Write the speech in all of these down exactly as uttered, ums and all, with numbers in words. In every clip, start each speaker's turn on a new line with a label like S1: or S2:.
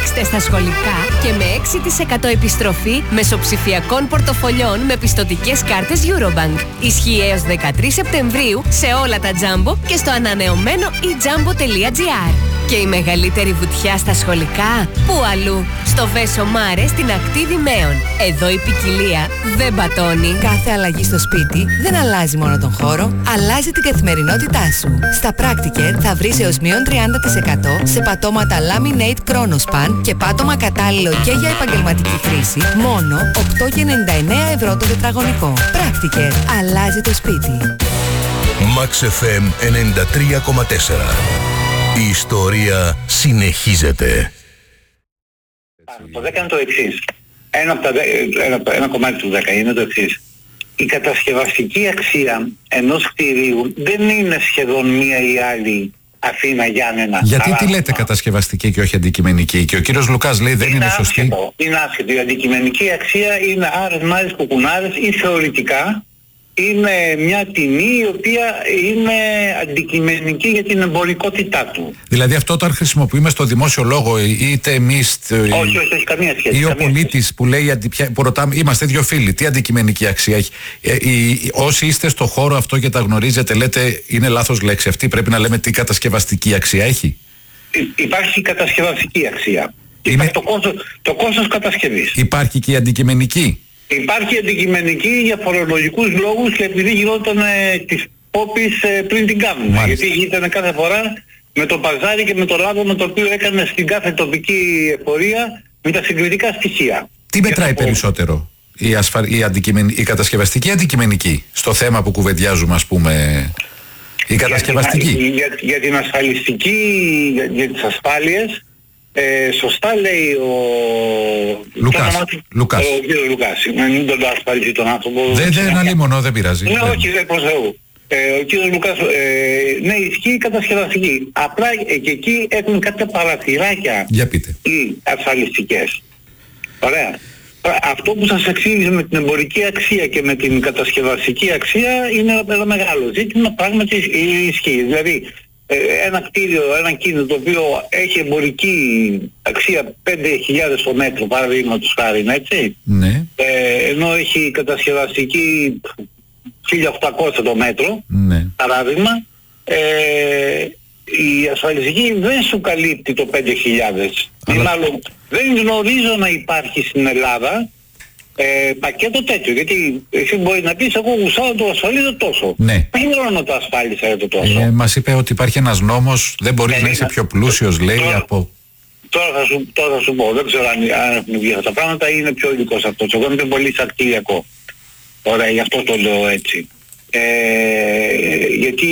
S1: Παίξτε στα σχολικά και με έξι τοις εκατό επιστροφή μεσοψηφιακών πορτοφολιών με πιστωτικές κάρτες Eurobank. Ισχύει έως δεκατρείς Σεπτεμβρίου σε όλα τα Jumbo και στο ανανεωμένο e jumbo τελεία gr. Και η μεγαλύτερη βουτιά στα σχολικά, πού αλλού? Στο Βέσο Μάρε στην ακτή Δημαίων. Εδώ η ποικιλία δεν πατώνει.
S2: Κάθε αλλαγή στο σπίτι δεν αλλάζει μόνο τον χώρο, αλλάζει την καθημερινότητά σου. Στα Practiker θα βρεις έως μείον τριάντα τοις εκατό σε πατώματα Laminate Chronospan και πάτωμα κατάλληλο και για επαγγελματική χρήση, μόνο οκτώ και ενενήντα εννέα ευρώ το τετραγωνικό. Practiker. Αλλάζει το σπίτι.
S3: Max εφ εμ ενενήντα τρία κόμμα τέσσερα. Η ιστορία συνεχίζεται.
S4: Το δέκα είναι το εξής. Ένα, από τα, ένα, ένα κομμάτι του δέκα είναι το εξής. Η κατασκευαστική αξία ενός κτηρίου δεν είναι σχεδόν μία ή άλλη Αθήνα, Γιάννενα.
S5: Γιατί
S4: Άρα,
S5: τι λέτε κατασκευαστική και όχι αντικειμενική? Και ο κύριος Λουκάς λέει δεν είναι, είναι σωστή.
S4: Άσχετο, είναι άσχετο. Η αντικειμενική αξία είναι άρες, μάρες, κουκουνάρες ή θεωρητικά είναι μια τιμή η οποία είναι αντικειμενική για την εμπορικότητά του.
S5: Δηλαδή αυτό όταν χρησιμοποιούμε στο δημόσιο λόγο, είτε εμείς
S4: όχι, όχι, όχι, καμία σχέση,
S5: ή ο
S4: καμία
S5: πολίτης
S4: σχέση.
S5: που λέει, που ρωτάμε, είμαστε δύο φίλοι, τι αντικειμενική αξία έχει? Ε, οι, όσοι είστε στο χώρο αυτό και τα γνωρίζετε, λέτε είναι λάθος λέξη αυτή, πρέπει να λέμε τι κατασκευαστική αξία έχει.
S4: Υ, υπάρχει κατασκευαστική αξία.
S5: Είναι...
S4: Υπάρχει το κόστος, το κόστος κατασκευής.
S5: Υπάρχει και η αντικειμενική.
S4: Υπάρχει αντικειμενική για φορολογικούς λόγους και επειδή γινόταν ε, της πόπης ε, πριν την κάνουμε. Μάλιστα. Γιατί ήταν κάθε φορά με το παζάρι και με το λάδο με το οποίο έκανε στην κάθε τοπική εφορία με τα συγκριτικά στοιχεία.
S5: Τι μετράει περισσότερο, η, ασφα... η, αντικειμεν... η κατασκευαστική ή η αντικειμενική, στο θέμα που κουβεντιάζουμε, ας πούμε, η κατασκευαστική?
S4: Για, για, για την ασφαλιστική, για, για τις ασφάλειες, Ε, σωστά λέει ο
S5: Λουκάς.
S4: Ο
S5: Λουκάς.
S4: Ο κύριος Λουκάς. Μην τον ασφαλίσει τον άνθρωπο.
S5: Δεν δεν αλίμονο, δεν πειράζει.
S4: Ναι, όχι, δεν προς Θεού. Ε, ο κύριος Λουκάς, ε, ναι, ισχύει η κατασκευαστική. Απλά ε, και εκεί έχουν κάποια παραθυράκια οι ασφαλιστικές. Ωραία. Αυτό που σας εξήγησε με την εμπορική αξία και με την κατασκευαστική αξία είναι ένα μεγάλο ζήτημα, πράγματι ισχύει. Δηλαδή, ένα κτίριο, ένα κίνητο το οποίο έχει εμπορική αξία πέντε χιλιάδες το μέτρο, παραδείγματος χάρη, έτσι.
S5: Ναι.
S4: Ε, ενώ έχει κατασκευαστική χίλια οκτακόσια το μέτρο,
S5: ναι.
S4: παράδειγμα, ε, η ασφαλιστική δεν σου καλύπτει το πέντε χιλιάδες. Αλλά... Μάλλον, δεν γνωρίζω να υπάρχει στην Ελλάδα Ε, πακέτο τέτοιο, γιατί εσύ μπορεί να πεις εγώ γουσάω το ασφαλίζω τόσο.
S5: Ναι.
S4: Πληρώνω το ασφάλισα για το τόσο.
S5: Ε, μας είπε ότι υπάρχει ένας νόμος, δεν μπορείς ε, να είσαι πιο πλούσιος, λέει,
S4: τώρα,
S5: από...
S4: Τώρα θα, σου, τώρα θα σου πω, δεν ξέρω αν, αν έχουν βγει αυτά τα πράγματα ή είναι πιο ειδικός αυτός. Εγώ είμαι πολύ σακτήλιακο. Ωραία, γι' αυτό το λέω έτσι. Ε, γιατί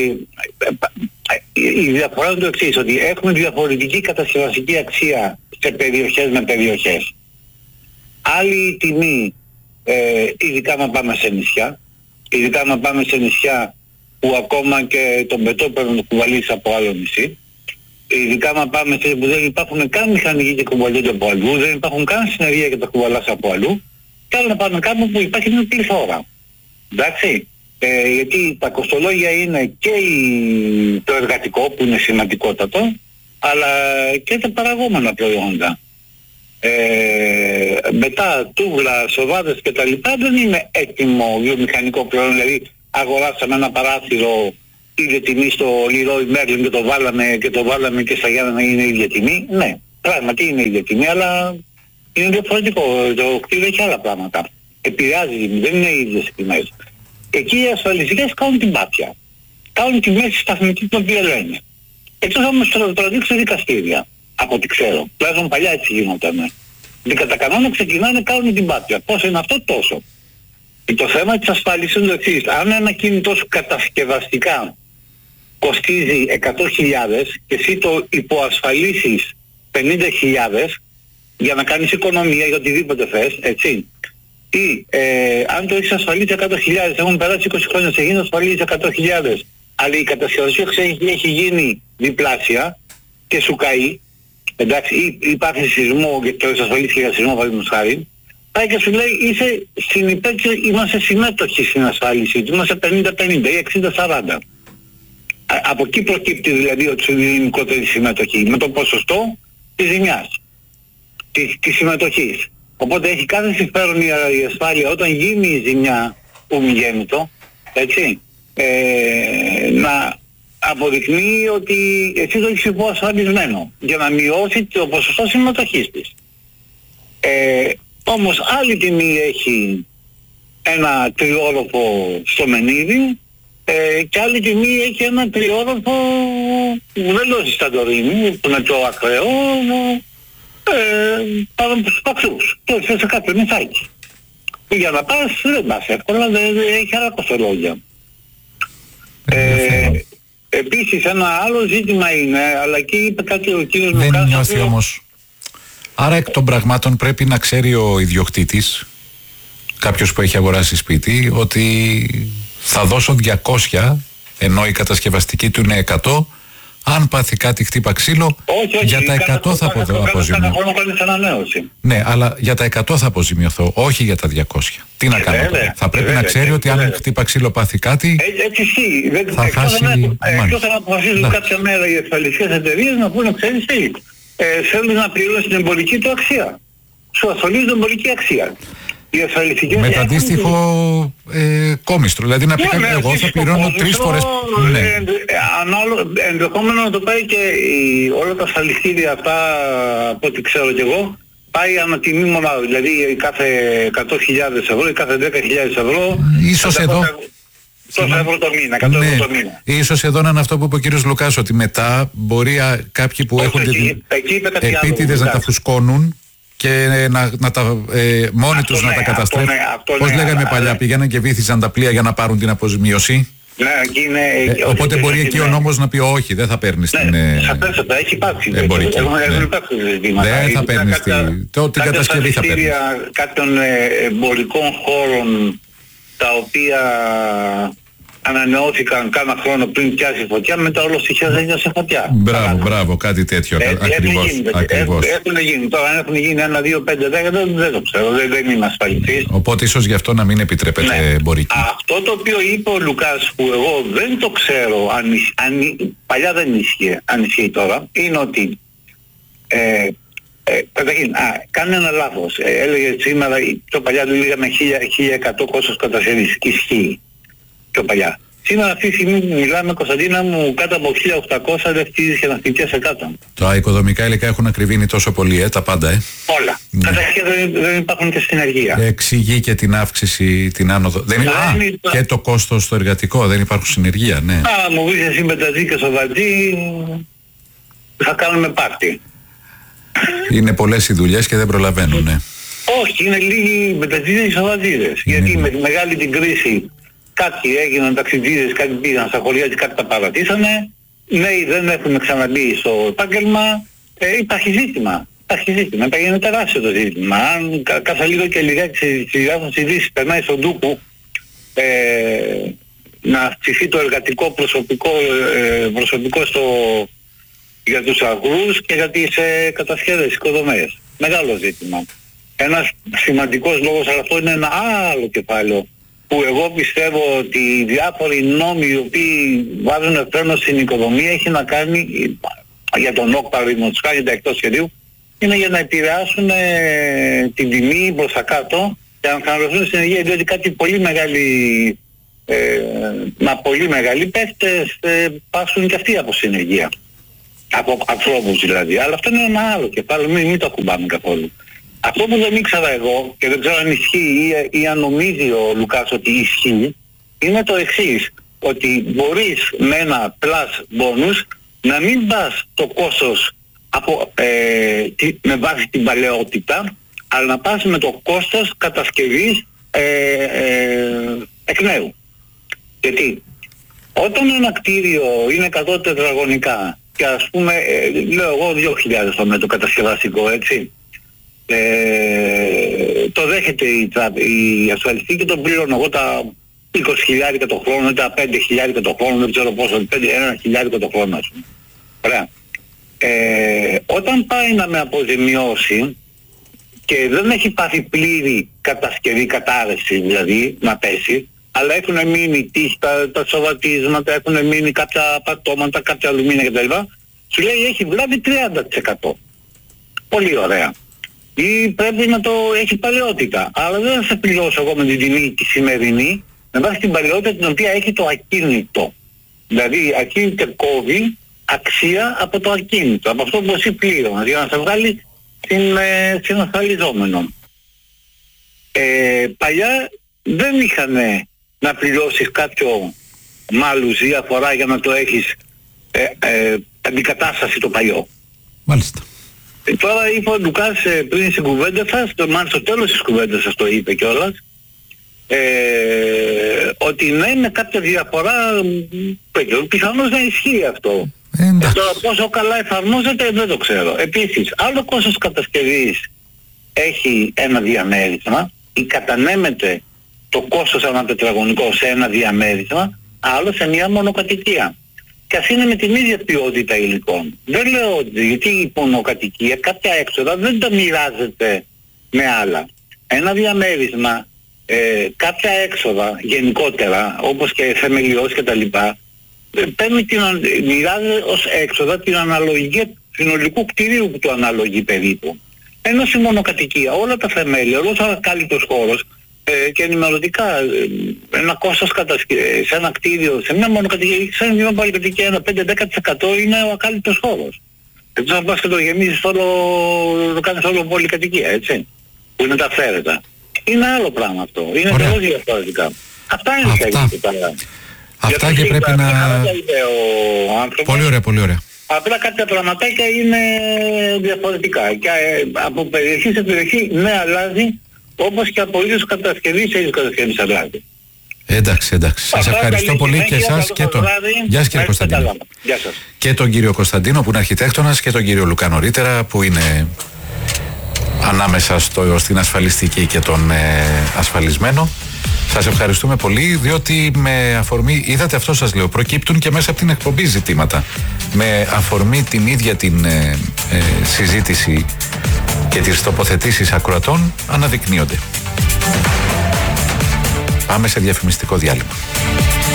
S4: ε, η διαφορά είναι το εξής, ότι έχουμε διαφορετική κατασκευαστική αξία σε περιοχές με περιοχές. Άλλη τιμή, ε, ειδικά να πάμε σε νησιά, ειδικά να πάμε σε νησιά που ακόμα και τον πετό πρέπει να το κουβαλήσει από άλλο νησί, ειδικά να πάμε σε που δεν υπάρχουν καν μηχανικοί και κουβαλούνται από αλλού, δεν υπάρχουν καν συνεργεία και τα κουβαλάς από αλλού, και άλλο να πάμε κάπου που υπάρχει μια πληθώρα. Εντάξει, ε, γιατί τα κοστολόγια είναι και η, το εργατικό που είναι σημαντικότατο, αλλά και τα παραγόμενα προϊόντα. Ε, μετά τούβλα, σοβάδες και τα λοιπά δεν είναι έτοιμο βιομηχανικό προϊόν. Δηλαδή αγοράσαμε ένα παράθυρο ίδια τιμή στο Leroy Merlin και το βάλαμε και το βάλαμε και στα Γιάννενα είναι ίδια τιμή. Ναι, πράγματι είναι ίδια τιμή, αλλά είναι διαφορετικό. Το κτίριο έχει άλλα πράγματα. Επηρεάζει, δεν είναι οι ίδιες τιμές. Εκεί οι ασφαλιστικές κάνουν την πάτια. Κάνουν τη μέση σταθμική την οποία λένε. Εκτός όμως το τραβήξουν δικαστήρια. Από ό,τι ξέρω. Τουλάχιστον παλιά έτσι γινόταν. Και κατά κανόνα ξεκινάνε, κάνουν την πάτια. Πόσο είναι αυτό, τόσο. Και το θέμα της ασφάλισης είναι το εξής. Αν ένα κινητό σου κατασκευαστικά κοστίζει εκατό χιλιάδες και εσύ το υποασφαλίσεις πενήντα χιλιάδες για να κάνεις οικονομία για οτιδήποτε θες, έτσι. Ή ε, αν το έχεις ασφαλίσει εκατό χιλιάδες, έχουν περάσει είκοσι χρόνια, σε γίνει ασφαλίσεις εκατό χιλιάδες, αλλά η κατασκευαστική έχει, έχει γίνει διπλάσια και σου καεί, εντάξει, ή υπάρχει σεισμό και το εξασφαλίσει για σεισμό, παραδείγματος χάρη, πάει και σου λέει είσαι συνυπέξιο, είμαστε συμμέτοχοι στην ασφάλιση, είμαστε πενήντα πενήντα ή εξήντα σαράντα. Από εκεί προκύπτει δηλαδή ότι σου είναι η μικρότερη συμμετοχή, με το ποσοστό της ζημιάς. της, της συμμετοχής. Οπότε έχει κάθε συμφέρον η ασφάλεια όταν γίνει η ζημιά που μη γέννητο, έτσι, ε, να αποδεικνύει ότι εσύ το έχεις υποασφαλισμένο για να μειώσει το ποσοστό συμμετοχής της. Ε, όμως άλλη τιμή έχει ένα τριόροφο στο Μενίδη ε, και άλλη τιμή έχει ένα τριόροφο βελόζι στα Τωρίνη που είναι πιο ακραίο ε, πάνω από τους παξούς και σε κάποιο νησάκι. Για να πας δεν πας εύκολα, δεν, δεν έχει άλλα κοστολόγια. Ε, επίσης ένα άλλο ζήτημα είναι, αλλά εκεί είπε κάτι ο κύριος Λουκάς.
S5: Δεν νιώθει οποίο... όμως. Άρα εκ των πραγμάτων πρέπει να ξέρει ο ιδιοκτήτης, κάποιος που έχει αγοράσει σπίτι, ότι θα δώσω διακόσια ενώ η κατασκευαστική του είναι εκατό. Αν πάθει κάτι χτύπα ξύλο,
S4: όχι, όχι,
S5: για τα εκατό θα αποζημιωθώ. Ναι, αλλά για τα εκατό θα αποζημιωθώ, όχι για τα διακόσια. Τι να κάνω τώρα. Θα πρέπει να ξέρει ότι αν χτύπα ξύλο πάθει κάτι,
S4: έτσι ισχύει.
S5: Θα χάσει.
S4: Εκτός αν αποφασίζουν κάποια μέρα οι ασφαλιστικές εταιρείες να πούνε, ξέρεις τι, θέλουν να πληρώσουν την εμπορική του αξία. Σου ασφαλίζουν την εμπορική αξία.
S5: Με το αντίστοιχο ε, κόμιστρο, δηλαδή να πει
S4: ναι,
S5: ναι, εγώ θα πληρώνω κόμιστρο, τρεις φορές.
S4: Ναι. Ε, ανάλο, ενδεχόμενο να το πάει και η, όλα τα ασφαλιστήρια αυτά από ό,τι ξέρω κι εγώ πάει ανατιμή μονάδα, δηλαδή κάθε εκατό χιλιάδες ευρώ ή κάθε δέκα χιλιάδες ευρώ.
S5: Ίσως εδώ.
S4: Τόσο ευρώ το μήνα, εκατό
S5: ναι,
S4: ευρώ το μήνα.
S5: Ίσως εδώ να είναι αυτό που είπε ο κύριος Λουκάς, ότι μετά μπορεί α, κάποιοι που έχουν επίτηδες να τα φουσκώνουν και να, να τα ε, μόνοι αυτό τους ναι, να τα καταστρέφουν. Ναι, πώς ναι, λέγαμε αλλά, παλιά, ναι. Πήγαιναν και βύθιζαν τα πλοία για να πάρουν την αποζημίωση.
S4: Ναι, εκεί είναι,
S5: ε, οπότε μπορεί εκεί ναι. ο νόμος να πει όχι, δεν θα παίρνεις
S4: ναι,
S5: την...
S4: Ναι, θα έχει υπάρξει. Δεν μπορεί.
S5: Δεν θα παίρνεις την κατασκευή θα παίρνεις.
S4: Κάποιων εμπορικών χώρων τα οποία ανανεώθηκαν κάνα χρόνο πριν πιάσει φωτιά, μετά όλο στοιχεία δεν σε φωτιά.
S5: Μπράβο, μπράβο, κάτι τέτοιο. Ε, ακριβώς. ακριβώς.
S4: Έχουν γίνει. Τώρα αν έχουν γίνει ένα, δύο, πέντε, δέκα, δεν, δεν το ξέρω. Δεν, δεν είμαι ασφαλιστής.
S5: Οπότε ίσως γι' αυτό να μην επιτρέπεται ναι. εμπορική.
S4: Αυτό το οποίο είπε ο Λουκάς που εγώ δεν το ξέρω, αν, αν, παλιά δεν ίσχυε, αν ισχύει τώρα, είναι ότι ε, ε, καταρχήν, α, κάνει ένα λάθος. Ε, έλεγε σήμερα, πιο παλιά του λέγαμε χίλια εκατό κόστος κατασκευής. Ισχύει. Πιο παλιά. Σήμερα αυτή τη στιγμή που μιλάμε, Κωνσταντίνα μου, κάτω από χίλια οκτακόσια δεν φτύζεις και ναυτικές εκατό.
S5: Τα οικοδομικά υλικά έχουν ακριβήνει τόσο πολύ, ε, τα πάντα, ε.
S4: Όλα. Ναι. Καταρχήν δεν, δεν υπάρχουν και στην ενεργεία.
S5: Εξηγεί και την αύξηση, την άνοδο. Δεν είναι, α, είναι... και το κόστος στο εργατικό, δεν υπάρχουν συνεργεία, ναι.
S4: Α, μου πεις εσύ με τα δί και στο βατζί, θα κάνουμε πάρτι.
S5: Είναι πολλές οι δουλειές και δεν προλαβαίνουν, ναι.
S4: Όχι, είναι λίγοι μετατζίδες και σοβατζίδες. Γιατί με τη μεγάλη την κρίση κάποιοι έγιναν ταξιτζίδες, κάποιοι πήγαν στα χωριά και κάποιοι τα παρατήσανε. Νέοι δεν έχουν ξαναμπεί στο επάγγελμα. Ε, υπάρχει ζήτημα. Υπάρχει ζήτημα. Είναι τεράστιο το ζήτημα. Αν κα, κάθε λίγο και λιγάκι στις διάφορες ειδήσεις περνάει στον Τούκου ε, να αυξηθεί το εργατικό προσωπικό, ε, προσωπικό στο, για τους αγρούς και για τις ε, κατασκευές, οικοδομές. Μεγάλο ζήτημα. Ένας σημαντικός λόγος, αλλά αυτό είναι ένα άλλο κεφάλαιο, που εγώ πιστεύω ότι οι διάφοροι νόμοι οι οποίοι βάζουν φρένο στην οικοδομία έχει να κάνει για τον ΟΚ παραδείγματος χάρη, για τα εκτός σχεδίου, είναι για να επηρεάσουν ε, την τιμή προς τα κάτω και να ξαναβρεθούν στην ενεργεία, διότι κάτι πολύ μεγάλοι ε, μα πολύ μεγάλοι παίκτες ε, πάσουν και αυτοί από συνεργεία. Από ανθρώπους δηλαδή. Αλλά αυτό είναι ένα άλλο κεφάλαιο, μην, μην το ακουμπάμε καθόλου. Αυτό που δεν ήξερα εγώ και δεν ξέρω αν ισχύει ή, ή αν νομίζει ο Λουκάς ότι ισχύει, είναι το εξής, ότι μπορείς με ένα plus bonus να μην πας το κόστος από, ε, τι, με βάση την παλαιότητα, αλλά να πας με το κόστος κατασκευής ε, ε, εκ νέου. Γιατί όταν ένα κτίριο είναι εκατό τετραγωνικά και ας πούμε, ε, λέω εγώ δύο χιλιάδες το μέτρο κατασκευαστικό, έτσι, Ε, το δέχεται η, η ασφαλιστή και το πληρώνω εγώ τα είκοσι χιλιάδες το χρόνο, τα πέντε χιλιάδες το χρόνο, δεν ξέρω πόσο, ένα χιλιάδες το χρόνο ας πούμε. Ωραία. Ε, όταν πάει να με αποζημιώσει και δεν έχει πάθει πλήρη κατασκευή, κατάρρευση δηλαδή, να πέσει, αλλά έχουν μείνει τύχη, τα, τα σοβατίσματα, έχουν μείνει κάποια πατώματα, κάποια αλουμίνια κτλ. Σου λέει έχει βλάβει τριάντα τοις εκατό. Πολύ ωραία. ή πρέπει να το έχει παλαιότητα. Αλλά δεν θα σε πληρώσω εγώ με την τιμή τη σημερινή, με βάση την παλαιότητα την οποία έχει το ακίνητο. Δηλαδή ακίνητε κόβει αξία από το ακίνητο, από αυτό που εσύ πλήρωνας, για να σε βγάλει στην, ε, στην ασφαλιζόμενο. Ε, παλιά δεν είχαν να πληρώσεις κάποιο μάλους διαφορά για να το έχεις ε, ε, αντικατάσταση το παλιό.
S5: Μάλιστα.
S4: Ε, τώρα είπε ο Λουκάς ε, πριν στην κουβέντα σας, το, μάλλον στο τέλος της κουβέντας σας το είπε κιόλας, ε, ότι ναι, με κάποια διαφορά πιθανώς να ισχύει αυτό.
S5: Ε,
S4: ε, τώρα πόσο καλά εφαρμόζεται δεν το ξέρω. Επίσης, άλλο κόστος κατασκευής έχει ένα διαμέρισμα ή κατανέμεται το κόστος ανατετραγωνικό σε ένα διαμέρισμα, άλλο σε μια μονοκατοικία. Και ας είναι με την ίδια ποιότητα υλικών. Δεν λέω ότι, γιατί η μονοκατοικία κάποια έξοδα δεν τα μοιράζεται με άλλα. Ένα διαμέρισμα, ε, κάποια έξοδα γενικότερα, όπως και θεμελιώς και τα λοιπά, παίρνει την, μοιράζεται ως έξοδα την αναλογική συνολικού κτηρίου που του αναλογεί περίπου. Ενώ στη μονοκατοικία όλα τα θεμέλια, όλος ο ακάλυπτος χώρος ε, και ενημερωτικά ε, ένα κόστος κατασκευής σε ένα κτίριο, σε μια μονοκατοικία, σε μια πολυκατοικία ένα πέντε με δέκα τοις εκατό είναι ο ακάλυπτος χώρος. Έτσι να πας και το γεμίζεις όλο, το κάνεις όλο πολυκατοικία, έτσι, που είναι τα αυθαίρετα. Είναι άλλο πράγμα αυτό, είναι τελώς διαφορετικά. Αυτά είναι τα ίδια.
S5: Αυτά και πρέπει να... Πολύ ωραία, πολύ ωραία.
S4: Απλά κάποια πραγματάκια είναι διαφορετικά και ε, από περιοχή σε περιοχή ναι αλλάζει, όπως και από είδους κατασκευής σε είδους κατασκευής αλλάζει.
S5: Εντάξει, εντάξει. Σας ευχαριστώ πολύ και εσάς και τον... Γεια σας κύριε Κωνσταντίνο.
S4: Γεια σας.
S5: Και τον κύριο Κωνσταντίνο που είναι αρχιτέκτονας και τον κύριο Λουκά νωρίτερα που είναι ανάμεσα στο, στην ασφαλιστική και τον ε, ασφαλισμένο. Σας ευχαριστούμε πολύ, διότι με αφορμή, είδατε αυτό σας λέω, προκύπτουν και μέσα από την εκπομπή ζητήματα. Με αφορμή την ίδια την ε, ε, συζήτηση και τις τοποθετήσεις ακροατών αναδεικνύονται. Πάμε σε διαφημιστικό διάλειμμα.